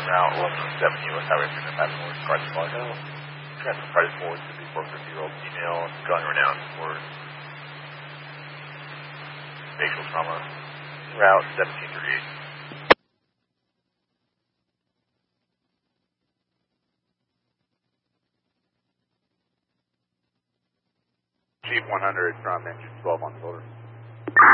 route 1170 West Highway 395 North, Carson, Fargo. Transfer party forward to the 450-year-old female, gun renowned for facial trauma. Route 1738. Chief 100 from engine 12 on shoulder.